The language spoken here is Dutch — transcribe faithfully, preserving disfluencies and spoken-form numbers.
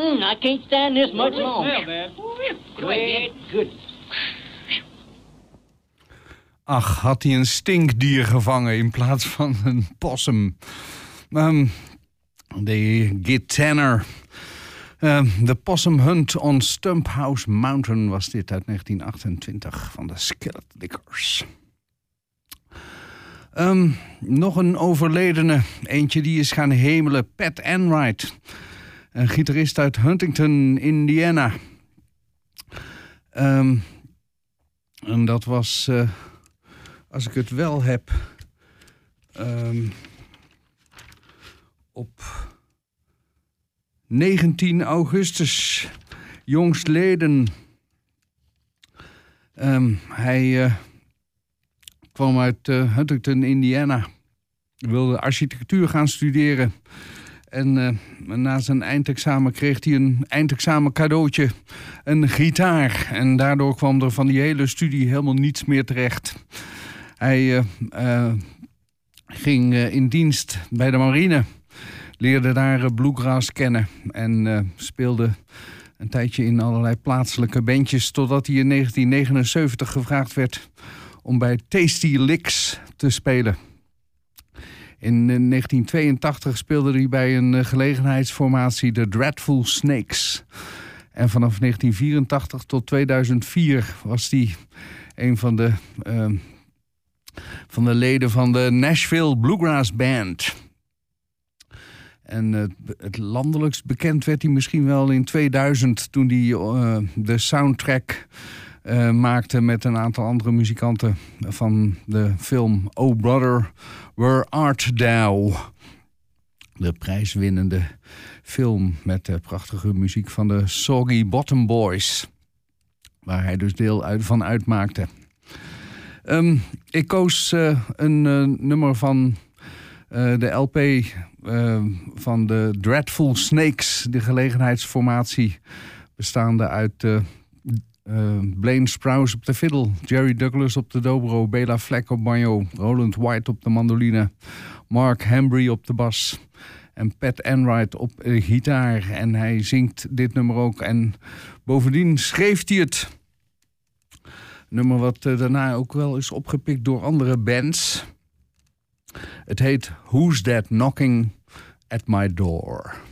Mm, I can't stand this much longer. Dad. Go ahead. Good. Ach, had hij een stinkdier gevangen in plaats van een possum. Um, de Git Tanner. Um, The Possum Hunt on Stumphouse Mountain was dit uit negentien achtentwintig van de Skillet Lickers. Um, nog een overledene. Eentje die is gaan hemelen. Pat Enright. Een gitarist uit Huntington, Indiana. Um, en dat was... Uh, Als ik het wel heb, um, op negentien augustus, jongstleden. Um, hij uh, kwam uit uh, Huntington, Indiana. Wilde architectuur gaan studeren. En uh, na zijn eindexamen kreeg hij een eindexamen cadeautje, een gitaar. En daardoor kwam er van die hele studie helemaal niets meer terecht. Hij uh, uh, ging uh, in dienst bij de marine, leerde daar uh, bluegrass kennen en uh, speelde een tijdje in allerlei plaatselijke bandjes, totdat hij in negentien negenenzeventig gevraagd werd om bij Tasty Licks te spelen. In uh, negentien tweeëntachtig speelde hij bij een uh, gelegenheidsformatie de Dreadful Snakes. En vanaf negentien vierentachtig tot tweeduizend vier was hij een van de... Uh, van de leden van de Nashville Bluegrass Band. En uh, het landelijkst bekend werd hij misschien wel in tweeduizend... toen hij uh, de soundtrack uh, maakte met een aantal andere muzikanten... van de film Oh Brother, Where Art Thou? De prijswinnende film met de prachtige muziek van de Soggy Bottom Boys... waar hij dus deel uit, van uitmaakte. Um, ik koos uh, een uh, nummer van uh, de L P uh, van de Dreadful Snakes, de gelegenheidsformatie bestaande uit uh, uh, Blaine Sprouse op de fiddle, Jerry Douglas op de dobro, Bela Fleck op banjo, Roland White op de mandoline, Mark Hambry op de bas en Pat Enright op uh, gitaar. En hij zingt dit nummer ook en bovendien schreef hij het. Nummer wat uh, daarna ook wel is opgepikt door andere bands. Het heet Who's That Knocking at My Door?